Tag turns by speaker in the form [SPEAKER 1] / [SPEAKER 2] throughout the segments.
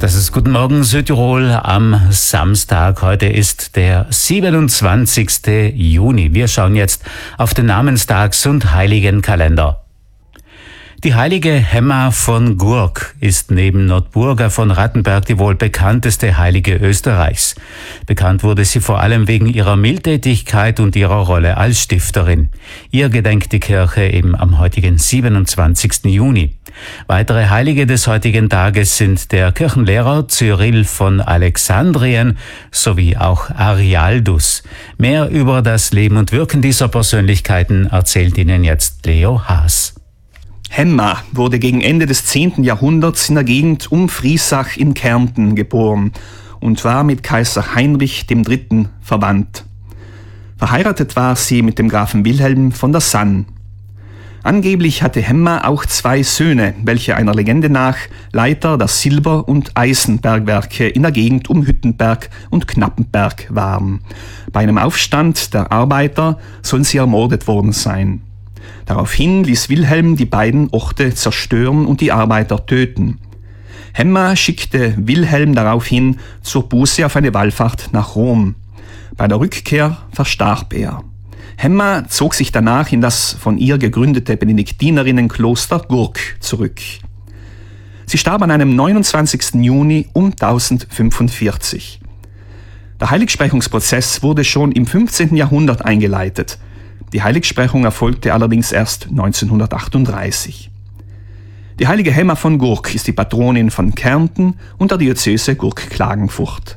[SPEAKER 1] Das ist Guten Morgen Südtirol am Samstag. Heute ist der 27. Juni. Wir schauen jetzt auf den Namenstags- und Heiligenkalender. Die heilige Hemma von Gurk ist neben Notburga von Rattenberg die wohl bekannteste Heilige Österreichs. Bekannt wurde sie vor allem wegen ihrer Mildtätigkeit und ihrer Rolle als Stifterin. Ihr gedenkt die Kirche eben am heutigen 27. Juni. Weitere Heilige des heutigen Tages sind der Kirchenlehrer Cyrill von Alexandrien sowie auch Arialdus. Mehr über das Leben und Wirken dieser Persönlichkeiten erzählt Ihnen jetzt Leo Haas.
[SPEAKER 2] Hemma wurde gegen Ende des 10. Jahrhunderts in der Gegend um Friesach in Kärnten geboren und war mit Kaiser Heinrich III. Verwandt. Verheiratet war sie mit dem Grafen Wilhelm von der Sann. Angeblich hatte Hemma auch 2 Söhne, welche einer Legende nach Leiter der Silber- und Eisenbergwerke in der Gegend um Hüttenberg und Knappenberg waren. Bei einem Aufstand der Arbeiter sollen sie ermordet worden sein. Daraufhin ließ Wilhelm die beiden Orte zerstören und die Arbeiter töten. Hemma schickte Wilhelm daraufhin zur Buße auf eine Wallfahrt nach Rom. Bei der Rückkehr verstarb er. Hemma zog sich danach in das von ihr gegründete Benediktinerinnenkloster Gurk zurück. Sie starb an einem 29. Juni um 1045. Der Heiligsprechungsprozess wurde schon im 15. Jahrhundert eingeleitet. Die Heiligsprechung erfolgte allerdings erst 1938. Die heilige Hemma von Gurk ist die Patronin von Kärnten und der Diözese Gurk-Klagenfurt.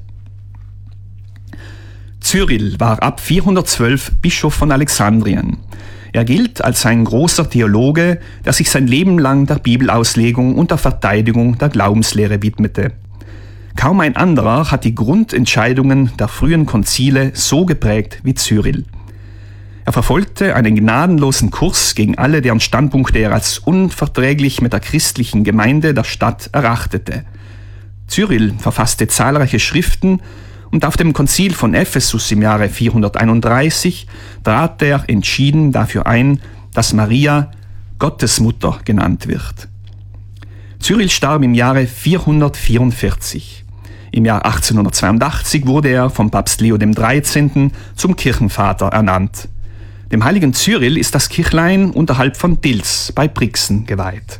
[SPEAKER 2] Cyrill war ab 412 Bischof von Alexandrien. Er gilt als ein großer Theologe, der sich sein Leben lang der Bibelauslegung und der Verteidigung der Glaubenslehre widmete. Kaum ein anderer hat die Grundentscheidungen der frühen Konzile so geprägt wie Cyrill. Er verfolgte einen gnadenlosen Kurs gegen alle, deren Standpunkte er als unverträglich mit der christlichen Gemeinde der Stadt erachtete. Cyrill verfasste zahlreiche Schriften und auf dem Konzil von Ephesus im Jahre 431 trat er entschieden dafür ein, dass Maria Gottesmutter genannt wird. Cyrill starb im Jahre 444. Im Jahr 1882 wurde er vom Papst Leo XIII. Zum Kirchenvater ernannt. Dem heiligen Cyrill ist das Kirchlein unterhalb von Dils bei Brixen geweiht.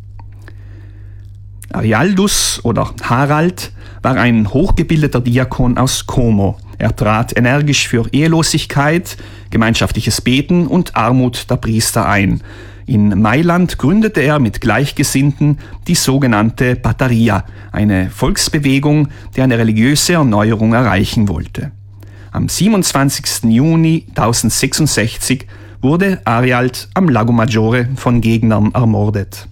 [SPEAKER 2] Arialdus oder Harald war ein hochgebildeter Diakon aus Como. Er trat energisch für Ehelosigkeit, gemeinschaftliches Beten und Armut der Priester ein. In Mailand gründete er mit Gleichgesinnten die sogenannte Batteria, eine Volksbewegung, die eine religiöse Erneuerung erreichen wollte. Am 27. Juni 1066 wurde Ariald am Lago Maggiore von Gegnern ermordet.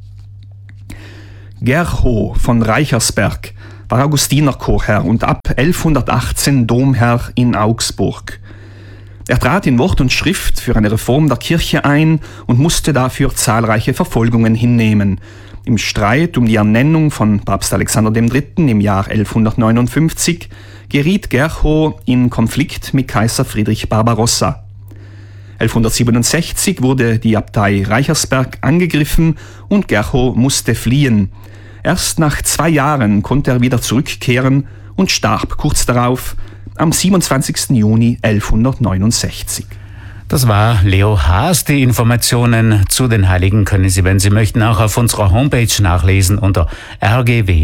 [SPEAKER 2] Gerho von Reichersberg war Augustinerchorherr und ab 1118 Domherr in Augsburg. Er trat in Wort und Schrift für eine Reform der Kirche ein und musste dafür zahlreiche Verfolgungen hinnehmen. Im Streit um die Ernennung von Papst Alexander III. Im Jahr 1159 geriet Gerho in Konflikt mit Kaiser Friedrich Barbarossa. 1167 wurde die Abtei Reichersberg angegriffen und Gerho musste fliehen. Erst nach 2 Jahren konnte er wieder zurückkehren und starb kurz darauf am 27. Juni 1169.
[SPEAKER 1] Das war Leo Haas. Die Informationen zu den Heiligen können Sie, wenn Sie möchten, auch auf unserer Homepage nachlesen unter rgw.at.